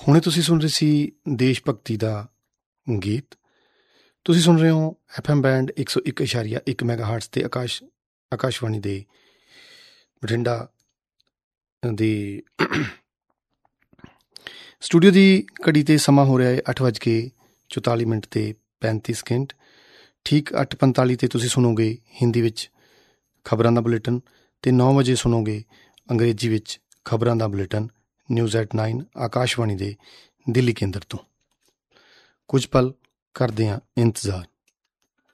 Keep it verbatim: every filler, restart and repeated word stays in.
ਹੁਣੇ ਤੁਸੀਂ ਸੁਣ ਰਹੇ ਸੀ ਦੇਸ਼ ਭਗਤੀ ਦਾ ਗੀਤ। ਤੁਸੀਂ ਸੁਣ ਰਹੇ ਹੋ ਐਫ ਐਮ ਬੈਂਡ ਇੱਕ ਸੌ ਇੱਕ ਇਸ਼ਾਰੀਆ ਇੱਕ ਮੈਗਾ ਹਾਰਟਸ 'ਤੇ ਆਕਾਸ਼ ਆਕਾਸ਼ਵਾਣੀ ਦੇ ਬਠਿੰਡਾ ਦੀ ਸਟੂਡੀਓ ਦੀ ਘੜੀ 'ਤੇ ਸਮਾਂ ਹੋ ਰਿਹਾ ਹੈ ਅੱਠ ਵੱਜ ਕੇ ਚੁਤਾਲੀ ਮਿੰਟ ਅਤੇ ਪੈਂਤੀ ਸਕਿੰਟ। ਠੀਕ ਅੱਠ ਪੰਤਾਲੀ 'ਤੇ ਤੁਸੀਂ ਸੁਣੋਗੇ ਹਿੰਦੀ ਵਿੱਚ ਖਬਰਾਂ ਦਾ ਬੁਲੇਟਿਨ ਅਤੇ ਨੌ ਵਜੇ ਸੁਣੋਗੇ ਅੰਗਰੇਜ਼ੀ ਵਿੱਚ ਖਬਰਾਂ ਦਾ bulletin news at nine Akashvani ਦੇ ਦਿੱਲੀ ਕੇਂਦਰ ਤੋਂ। ਕੁਝ ਪਲ ਕਰਦੇ ਹਾਂ ਇੰਤਜ਼ਾਰ।